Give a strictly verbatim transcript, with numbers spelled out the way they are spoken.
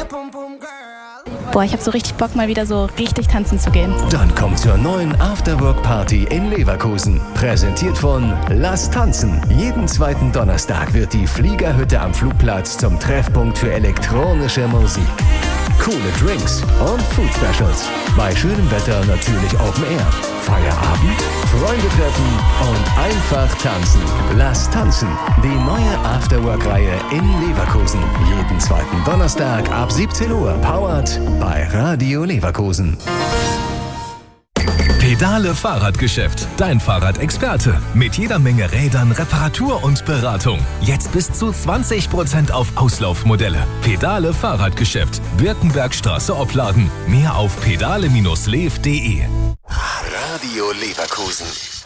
Boah, ich habe so richtig Bock, mal wieder so richtig tanzen zu gehen. Dann kommt zur neuen Afterwork-Party in Leverkusen. Präsentiert von Lass tanzen. Jeden zweiten Donnerstag wird die Fliegerhütte am Flugplatz zum Treffpunkt für elektronische Musik. Coole Drinks und Food Specials. Bei schönem Wetter natürlich Open Air. Feierabend, Freunde treffen und einfach tanzen. Lass tanzen. Die neue Afterwork-Reihe in Leverkusen. Jeden zweiten Donnerstag ab siebzehn Uhr. Powered bei Radio Leverkusen. Pedale Fahrradgeschäft. Dein Fahrradexperte. Mit jeder Menge Rädern, Reparatur und Beratung. Jetzt bis zu zwanzig Prozent auf Auslaufmodelle. Pedale Fahrradgeschäft. Birkenbergstraße Opladen. Mehr auf pedale Bindestrich lev punkt de. Radio Leverkusen.